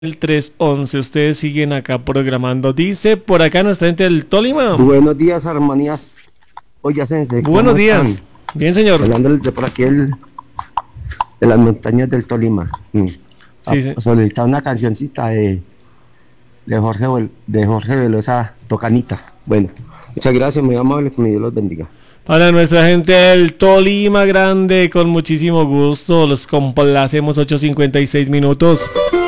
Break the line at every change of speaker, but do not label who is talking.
El 311, ustedes siguen acá programando. Dice por acá nuestra gente del Tolima.
Buenos días, armonías boyacense. ¿Cómo
Buenos
están?
días. Bien, señor.
Hablando de por aquí de las montañas del Tolima.
Sí, sí.
Solicitar una cancioncita de Jorge Velosa, Tocanita. Bueno, muchas gracias, muy amable, que Dios los bendiga.
Para nuestra gente del Tolima Grande, con muchísimo gusto. Los complacemos 8:56 minutos.